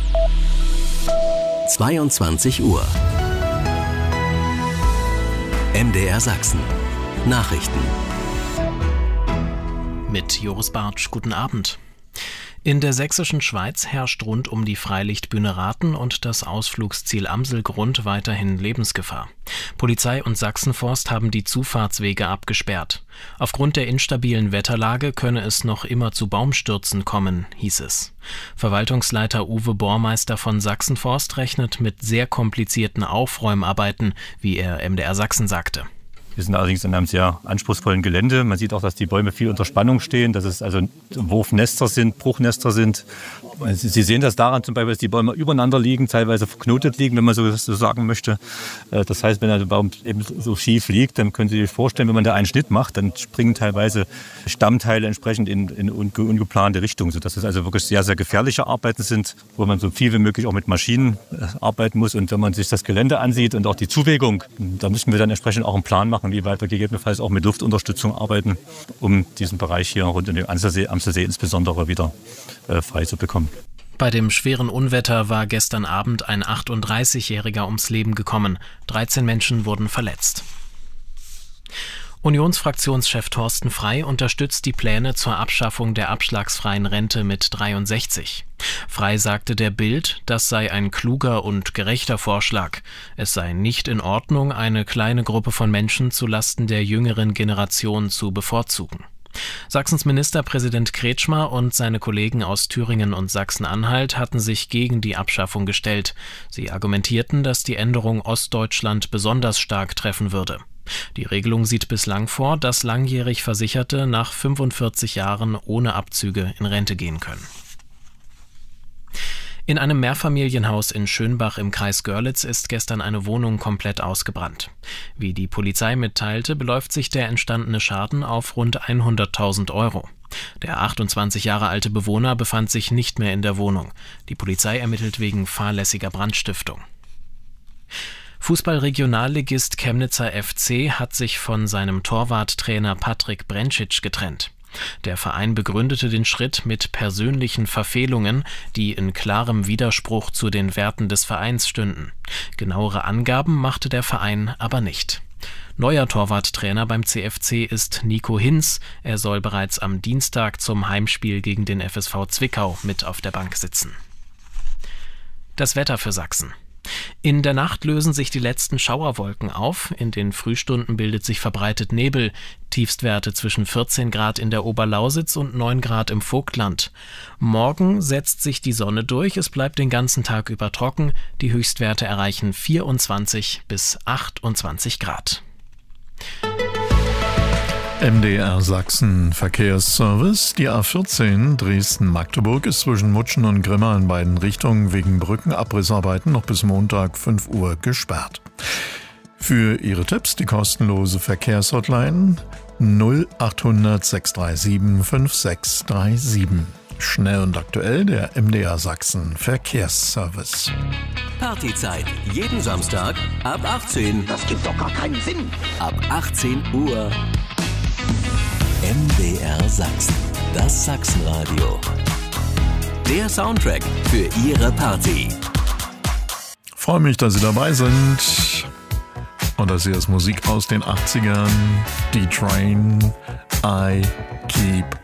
22 Uhr. MDR Sachsen. Nachrichten. Mit Joris Bartsch, guten Abend. In der sächsischen Schweiz herrscht rund um die Freilichtbühne Rathen und das Ausflugsziel Amselgrund weiterhin Lebensgefahr. Polizei und Sachsenforst haben die Zufahrtswege abgesperrt. Aufgrund der instabilen Wetterlage könne es noch immer zu Baumstürzen kommen, hieß es. Verwaltungsleiter Uwe Bormeister von Sachsenforst rechnet mit sehr komplizierten Aufräumarbeiten, wie er MDR Sachsen sagte. Wir sind allerdings in einem sehr anspruchsvollen Gelände. Man sieht auch, dass die Bäume viel unter Spannung stehen, dass es also Wurfnester sind, Bruchnester sind. Sie sehen das daran zum Beispiel, dass die Bäume übereinander liegen, teilweise verknotet liegen, wenn man so sagen möchte. Das heißt, wenn der Baum eben so schief liegt, dann können Sie sich vorstellen, wenn man da einen Schnitt macht, dann springen teilweise Stammteile entsprechend in ungeplante Richtung, sodass es also wirklich sehr, sehr gefährliche Arbeiten sind, wo man so viel wie möglich auch mit Maschinen arbeiten muss. Und wenn man sich das Gelände ansieht und auch die Zuwägung, da müssen wir dann entsprechend auch einen Plan machen, wie weit wir gegebenenfalls auch mit Luftunterstützung arbeiten, um diesen Bereich hier rund um den Amselsee insbesondere wieder frei zu bekommen. Bei dem schweren Unwetter war gestern Abend ein 38-Jähriger ums Leben gekommen. 13 Menschen wurden verletzt. Unionsfraktionschef Thorsten Frey unterstützt die Pläne zur Abschaffung der abschlagsfreien Rente mit 63. Frey sagte der Bild, das sei ein kluger und gerechter Vorschlag. Es sei nicht in Ordnung, eine kleine Gruppe von Menschen zulasten der jüngeren Generation zu bevorzugen. Sachsens Ministerpräsident Kretschmer und seine Kollegen aus Thüringen und Sachsen-Anhalt hatten sich gegen die Abschaffung gestellt. Sie argumentierten, dass die Änderung Ostdeutschland besonders stark treffen würde. Die Regelung sieht bislang vor, dass langjährig Versicherte nach 45 Jahren ohne Abzüge in Rente gehen können. In einem Mehrfamilienhaus in Schönbach im Kreis Görlitz ist gestern eine Wohnung komplett ausgebrannt. Wie die Polizei mitteilte, beläuft sich der entstandene Schaden auf rund 100.000 Euro. Der 28 Jahre alte Bewohner befand sich nicht mehr in der Wohnung. Die Polizei ermittelt wegen fahrlässiger Brandstiftung. Fußball-Regionalligist Chemnitzer FC hat sich von seinem Torwarttrainer Patrick Brentschitsch getrennt. Der Verein begründete den Schritt mit persönlichen Verfehlungen, die in klarem Widerspruch zu den Werten des Vereins stünden. Genauere Angaben machte der Verein aber nicht. Neuer Torwarttrainer beim CFC ist Nico Hinz. Er soll bereits am Dienstag zum Heimspiel gegen den FSV Zwickau mit auf der Bank sitzen. Das Wetter für Sachsen. In der Nacht lösen sich die letzten Schauerwolken auf. In den Frühstunden bildet sich verbreitet Nebel. Tiefstwerte zwischen 14 Grad in der Oberlausitz und 9 Grad im Vogtland. Morgen setzt sich die Sonne durch. Es bleibt den ganzen Tag über trocken. Die Höchstwerte erreichen 24 bis 28 Grad. MDR Sachsen Verkehrsservice. Die A14 Dresden-Magdeburg ist zwischen Mutschen und Grimma in beiden Richtungen wegen Brückenabrissarbeiten noch bis Montag 5 Uhr gesperrt. Für Ihre Tipps die kostenlose Verkehrshotline 0800 637 5637. Schnell und aktuell der MDR Sachsen Verkehrsservice. Partyzeit. Jeden Samstag ab 18. Das gibt doch gar keinen Sinn. Ab 18 Uhr. MDR Sachsen. Das Sachsenradio. Der Soundtrack für Ihre Party. Freue mich, dass Sie dabei sind. Und das hier ist Musik aus den 80ern. D-Train, I Keep